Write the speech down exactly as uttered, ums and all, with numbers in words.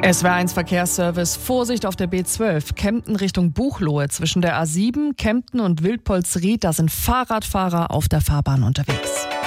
S W R eins Verkehrsservice. Vorsicht auf der B zwölf. Kempten Richtung Buchloe. Zwischen der A sieben, Kempten und Wildpolsried, da sind Fahrradfahrer auf der Fahrbahn unterwegs.